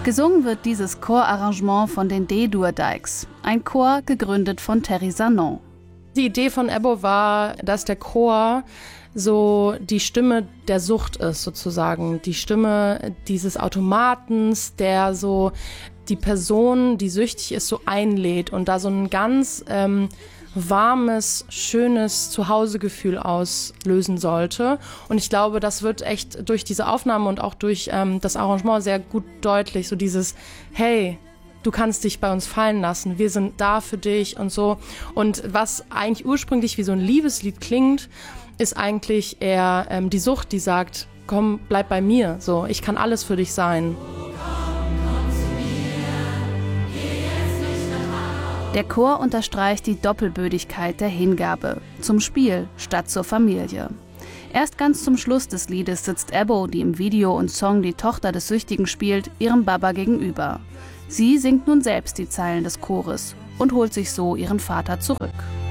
Gesungen wird dieses Chorarrangement von den D-Dur Dykes, ein Chor gegründet von Terry Sanon. Die Idee von Ebbo war, dass der Chor so die Stimme der Sucht ist, sozusagen. Die Stimme dieses Automatens, der so die Person, die süchtig ist, so einlädt und da so ein ganz warmes, schönes Zuhausegefühl auslösen sollte. Und ich glaube, das wird echt durch diese Aufnahme und auch durch das Arrangement sehr gut deutlich. So dieses, hey, du kannst dich bei uns fallen lassen, wir sind da für dich und so. Und was eigentlich ursprünglich wie so ein Liebeslied klingt, ist eigentlich eher die Sucht, die sagt, komm, bleib bei mir, so, ich kann alles für dich sein. Der Chor unterstreicht die Doppelbödigkeit der Hingabe, zum Spiel statt zur Familie. Erst ganz zum Schluss des Liedes sitzt Ebbo, die im Video und Song die Tochter des Süchtigen spielt, ihrem Baba gegenüber. Sie singt nun selbst die Zeilen des Chores und holt sich so ihren Vater zurück.